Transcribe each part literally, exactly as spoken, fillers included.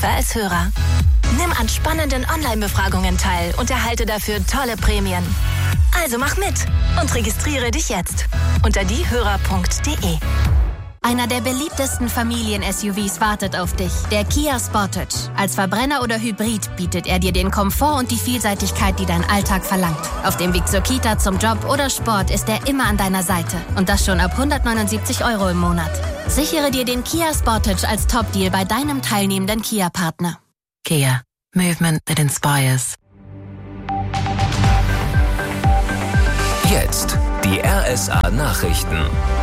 als Hörer. Nimm an spannenden Online-Befragungen teil und erhalte dafür tolle Prämien. Also mach mit und registriere dich jetzt unter diehörer punkt de. Einer der beliebtesten Familien-S U Vs wartet auf dich, der Kia Sportage. Als Verbrenner oder Hybrid bietet er dir den Komfort und die Vielseitigkeit, die dein Alltag verlangt. Auf dem Weg zur Kita, zum Job oder Sport ist er immer an deiner Seite. Und das schon ab hundertneunundsiebzig Euro im Monat. Sichere dir den Kia Sportage als Top-Deal bei deinem teilnehmenden Kia-Partner. Kia. Movement that inspires. Jetzt die R S A-Nachrichten.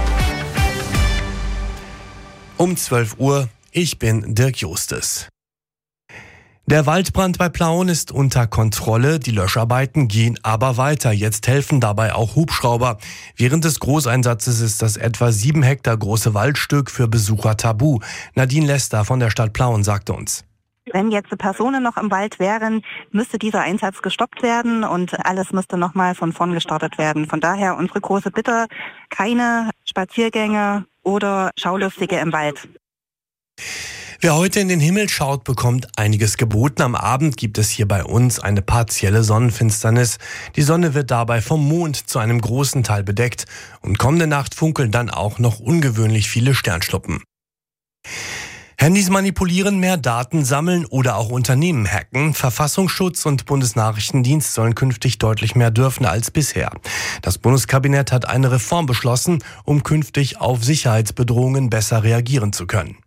Um zwölf Uhr, ich bin Dirk Justes. Der Waldbrand bei Plauen ist unter Kontrolle, die Löscharbeiten gehen aber weiter. Jetzt helfen dabei auch Hubschrauber. Während des Großeinsatzes ist das etwa sieben Hektar große Waldstück für Besucher tabu. Nadine Lester von der Stadt Plauen sagte uns. Wenn jetzt Personen noch im Wald wären, müsste dieser Einsatz gestoppt werden und alles müsste nochmal von vorn gestartet werden. Von daher unsere große Bitte, keine Spaziergänge oder Schaulustige im Wald. Wer heute in den Himmel schaut, bekommt einiges geboten. Am Abend gibt es hier bei uns eine partielle Sonnenfinsternis. Die Sonne wird dabei vom Mond zu einem großen Teil bedeckt. Und kommende Nacht funkeln dann auch noch ungewöhnlich viele Sternschnuppen. Handys manipulieren, mehr Daten sammeln oder auch Unternehmen hacken. Verfassungsschutz und Bundesnachrichtendienst sollen künftig deutlich mehr dürfen als bisher. Das Bundeskabinett hat eine Reform beschlossen, um künftig auf Sicherheitsbedrohungen besser reagieren zu können.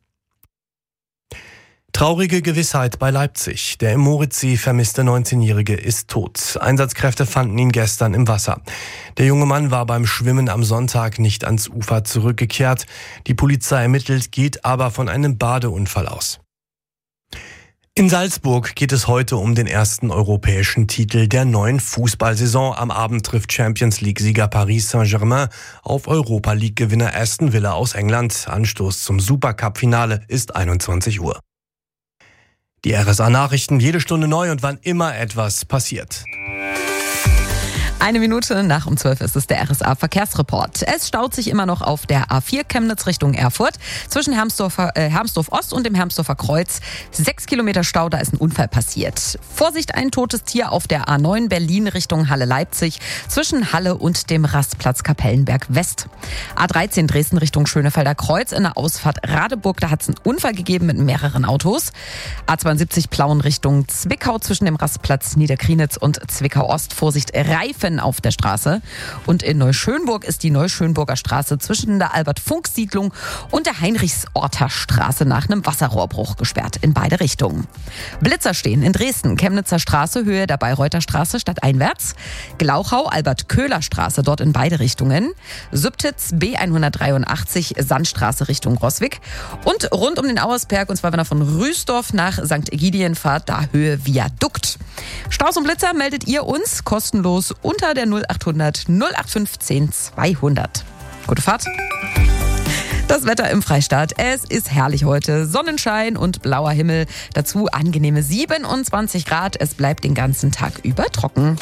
Traurige Gewissheit bei Leipzig. Der im Moritzsee vermisste neunzehnjährige ist tot. Einsatzkräfte fanden ihn gestern im Wasser. Der junge Mann war beim Schwimmen am Sonntag nicht ans Ufer zurückgekehrt. Die Polizei ermittelt, geht aber von einem Badeunfall aus. In Salzburg geht es heute um den ersten europäischen Titel der neuen Fußballsaison. Am Abend trifft Champions-League-Sieger Paris Saint-Germain auf Europa-League-Gewinner Aston Villa aus England. Anstoß zum Supercup-Finale ist einundzwanzig Uhr. Die R S A-Nachrichten jede Stunde neu und wann immer etwas passiert. Eine Minute nach um zwölf ist es der R S A-Verkehrsreport. Es staut sich immer noch auf der A vier Chemnitz Richtung Erfurt zwischen Hermsdorfer, äh, Hermsdorf Ost und dem Hermsdorfer Kreuz. Sechs Kilometer Stau, da ist ein Unfall passiert. Vorsicht, ein totes Tier auf der A neun Berlin Richtung Halle-Leipzig zwischen Halle und dem Rastplatz Kapellenberg West. A dreizehn Dresden Richtung Schönefelder Kreuz in der Ausfahrt Radeburg, da hat es einen Unfall gegeben mit mehreren Autos. A zweiundsiebzig Plauen Richtung Zwickau zwischen dem Rastplatz Niederkrienitz und Zwickau Ost. Vorsicht, Reifen auf der Straße. Und in Neuschönburg ist die Neuschönburger Straße zwischen der Albert-Funk-Siedlung und der Heinrichsorter Straße nach einem Wasserrohrbruch gesperrt in beide Richtungen. Blitzer stehen in Dresden, Chemnitzer Straße, Höhe der Bayreuther Straße stadteinwärts. Glauchau, Albert-Köhler-Straße, dort in beide Richtungen. Sübtitz, B hundertdreiundachtzig, Sandstraße Richtung Roswig. Und rund um den Auersberg, und zwar wenn er von Rüsdorf nach Sankt Ägidien fahrt, da Höhe Viadukt. Staus und Blitzer meldet ihr uns kostenlos unter der null achthundert null achtundfünfzehn zweihundert. Gute Fahrt. Das Wetter im Freistaat. Es ist herrlich heute. Sonnenschein und blauer Himmel. Dazu angenehme siebenundzwanzig Grad. Es bleibt den ganzen Tag über trocken.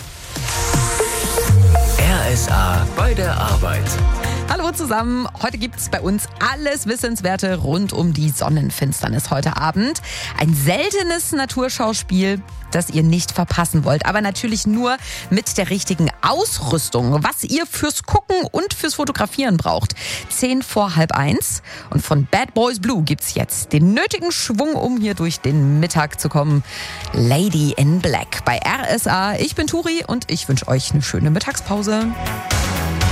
R S A bei der Arbeit. Hallo zusammen, heute gibt es bei uns alles Wissenswerte rund um die Sonnenfinsternis heute Abend. Ein seltenes Naturschauspiel, das ihr nicht verpassen wollt, aber natürlich nur mit der richtigen Ausrüstung, was ihr fürs Gucken und fürs Fotografieren braucht. Zehn vor halb eins und von Bad Boys Blue gibt's jetzt den nötigen Schwung, um hier durch den Mittag zu kommen. Lady in Black bei R S A. Ich bin Turi und ich wünsche euch eine schöne Mittagspause.